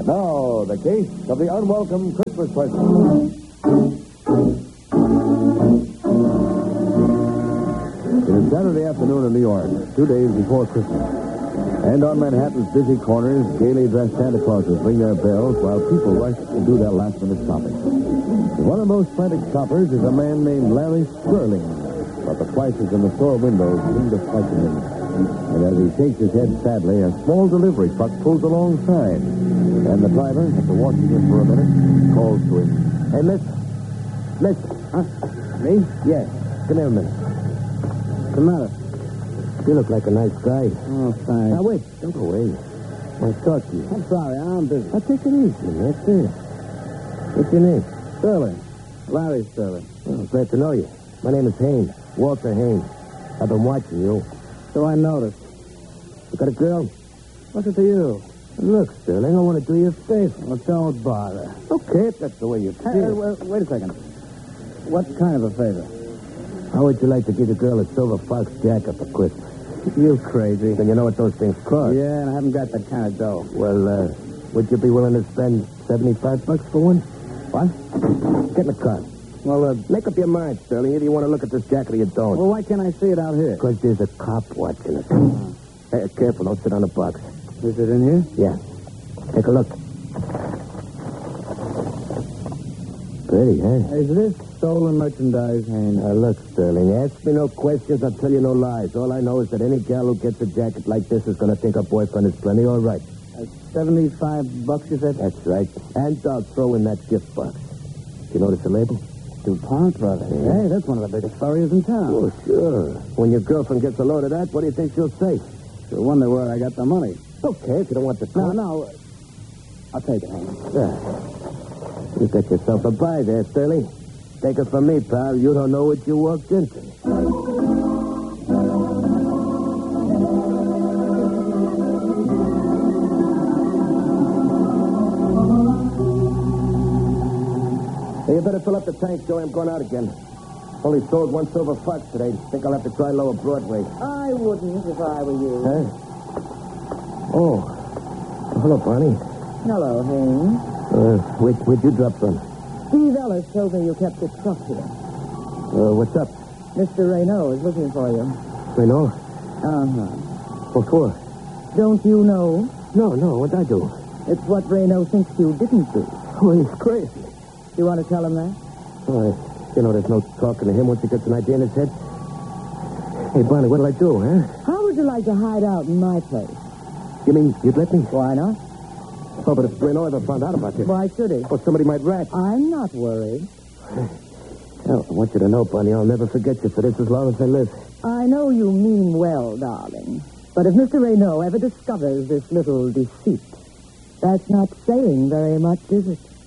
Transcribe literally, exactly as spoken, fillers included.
Now, the case of the unwelcome Christmas present. It is Saturday afternoon in New York, two days before Christmas. And on Manhattan's busy corners, gaily dressed Santa Clauses ring their bells while people rush to do their last-minute shopping. One of those frantic shoppers is a man named Larry Sterling, but the prices in the store windows seem to frighten him. And as he shakes his head sadly, a small delivery truck pulls alongside. And the driver, after watching him for a minute, calls to him. Hey, miss. Miss. Huh? Me? Yes. Come here a minute. What's the matter? You look like a nice guy. Oh, thanks. Now, wait. Don't go away. I want to talk to you. I'm sorry, I'm busy. Now, take it easy. That's it. What's your name? Sterling. Larry Sterling. Oh, glad to know you. My name is Haynes. Walter Haynes. I've been watching you. So I noticed. You got a girl? What's it to you? Look, Sterling, I want to do you a favor. Well, don't bother. Okay, if that's the way you feel. Hey, hey, wait, wait a second. What kind of a favor? How would you like to give the girl a silver fox jacket for Christmas? You crazy. Then you know what those things cost. Yeah, and I haven't got that kind of dough. Well, uh, would you be willing to spend seventy-five bucks for one? What? Get in the car. Well, uh, Make up your mind, Sterling. Either you want to look at this jacket or you don't. well, why can't I see it out here? Because there's a cop watching us. Hey, careful, don't sit on the box. Is it in here? Yeah. Take a look. Pretty, huh? Is this stolen merchandise, Haynes? Now, look, Sterling, ask me no questions, I'll tell you no lies. All I know is that any gal who gets a jacket like this is going to think her boyfriend is plenty all right. Uh, seventy-five bucks, you said? That's right. And I'll throw in that gift box. You notice the label? DuPont, brother. Yeah. Hey, that's one of the biggest furriers in town. Oh, sure. When your girlfriend gets a load of that, what do you think she'll say? She'll wonder where I got the money. Okay, if you don't want the No, car. no. I'll take it, Haynes. Yeah. You got yourself a buy there, Sterling. Take it from me, pal. You don't know what you walked into. Hey, you better fill up the tank, Joey. I'm going out again. Only sold one silver fox today. Think I'll have to try lower Broadway. I wouldn't if I were you. Huh? Oh. Hello, Bonnie. Hello, Haynes. Uh, where, where'd you drop from? Steve Ellis told me you kept a truck here. Uh, what's up? Mister Raynaud is looking for you. Reno? Uh-huh. What for? Don't you know? No, no. What'd I do? It's what Raynaud thinks you didn't do. Oh, he's crazy. You want to tell him that? Oh, you know, there's no talking to him once he gets an idea in his head. Hey, Bonnie, what'll I do, huh? How would you like to hide out in my place? You mean you'd let me? Why not? Oh, but if Reno ever found out about this. Why should he? Or somebody might rat. I'm not worried. Well, I want you to know, Bonnie, I'll never forget you for this as long as I live. I know you mean well, darling. But if Mister Raynaud ever discovers this little deceit, that's not saying very much, is it?